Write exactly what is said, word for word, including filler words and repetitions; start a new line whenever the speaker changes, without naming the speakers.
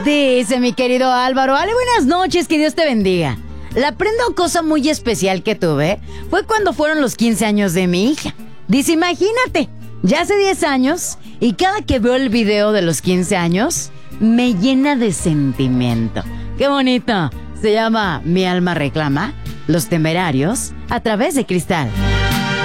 Dice mi querido Álvaro, Ale, buenas noches, que Dios te bendiga. La prenda o cosa muy especial que tuve fue cuando fueron los quince años de mi hija. Dice, imagínate, ya hace diez años y cada que veo el video de los quince años me llena de sentimiento. ¡Qué bonito! Se llama Mi alma reclama, Los Temerarios, a través de Cristal.